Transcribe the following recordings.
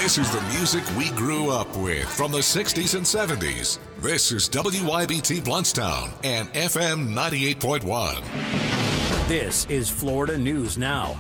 This is the music we grew up with from the 60s and 70s. This is WYBT Bluntstown and FM 98.1. This is Florida News Now.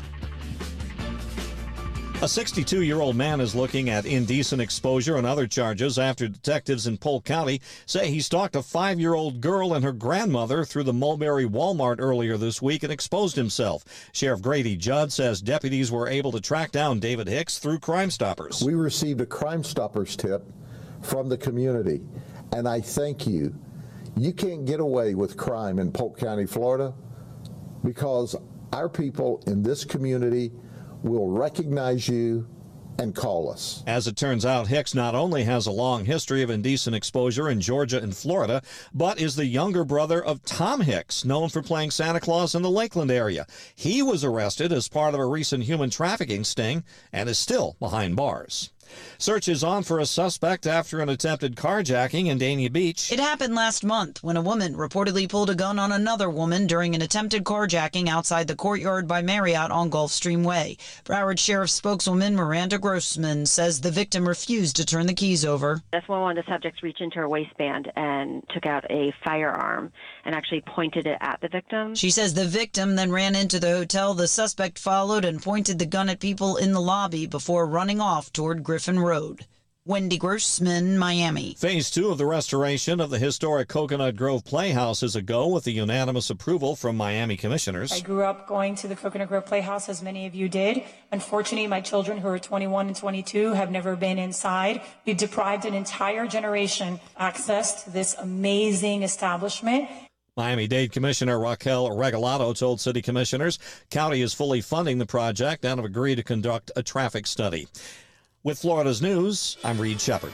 A 62-year-old man is looking at indecent exposure and other charges after detectives in Polk County say he stalked a 5-year-old girl and her grandmother through the Mulberry Walmart earlier this week and exposed himself. Sheriff Grady Judd says deputies were able to track down David Hicks through Crime Stoppers. We received a Crime Stoppers tip from the community, and I thank you. You can't get away with crime in Polk County, Florida, because our people in this community will recognize you and call us. As it turns out, Hicks not only has a long history of indecent exposure in Georgia and Florida, but is the younger brother of Tom Hicks, known for playing Santa Claus in the Lakeland area. He was arrested as part of a recent human trafficking sting and is still behind bars. Search is on for a suspect after an attempted carjacking in Dania Beach. It happened last month when a woman reportedly pulled a gun on another woman during an attempted carjacking outside the Courtyard by Marriott on Gulfstream Way. Broward Sheriff spokeswoman Miranda Grossman says the victim refused to turn the keys over. That's when one of the subjects reached into her waistband and took out a firearm and actually pointed it at the victim. She says the victim then ran into the hotel. The suspect followed and pointed the gun at people in the lobby before running off toward Griffin Road. Wendy Grossman, Miami. Phase 2 of the restoration of the historic Coconut Grove Playhouse is a go with the unanimous approval from Miami commissioners. I grew up going to the Coconut Grove Playhouse, as many of you did. Unfortunately, my children, who are 21 and 22, have never been inside. We've deprived an entire generation access to this amazing establishment. Miami-Dade Commissioner Raquel Regalado told city commissioners county is fully funding the project and have agreed to conduct a traffic study. With Florida's news, I'm Reed Shepard.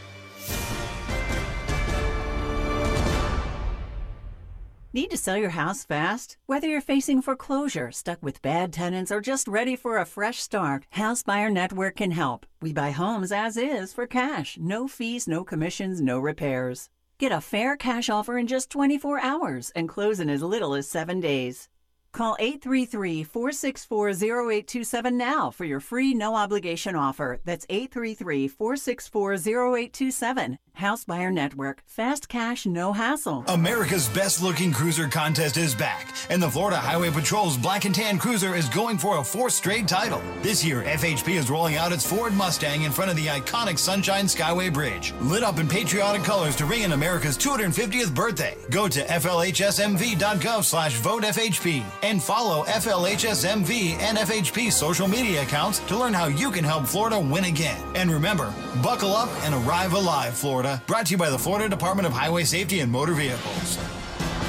Need to sell your house fast? Whether you're facing foreclosure, stuck with bad tenants, or just ready for a fresh start, House Buyer Network can help. We buy homes as is for cash. No fees, no commissions, no repairs. Get a fair cash offer in just 24 hours and close in as little as 7 days. Call 833-464-0827 now for your free no-obligation offer. That's 833-464-0827. House Buyer Network. Fast cash, no hassle. America's best-looking cruiser contest is back, and the Florida Highway Patrol's Black and Tan Cruiser is going for a 4th straight title. This year, FHP is rolling out its Ford Mustang in front of the iconic Sunshine Skyway Bridge, lit up in patriotic colors to ring in America's 250th birthday. Go to flhsmv.gov/votefhp and follow FLHSMV and FHP social media accounts to learn how you can help Florida win again. And remember, buckle up and arrive alive, Florida. Brought to you by the Florida Department of Highway Safety and Motor Vehicles.